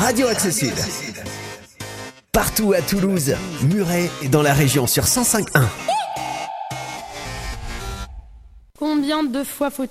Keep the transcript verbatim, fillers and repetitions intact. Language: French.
Radio Accessible. Partout à Toulouse, Muret et dans la région sur cent cinq point un. Combien de fois faut